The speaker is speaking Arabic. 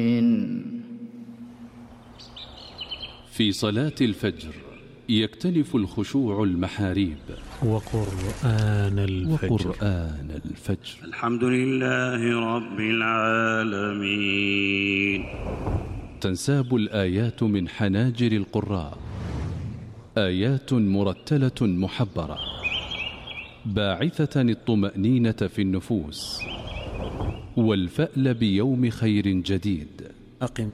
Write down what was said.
في صلاة الفجر يكتنف الخشوع المحاريب. وقرآن الفجر. الحمد لله رب العالمين. تنساب الآيات من حناجر القراء، آيات مرتلة محبرة باعثة الطمأنينة في النفوس والفأل بيوم خير جديد. أقم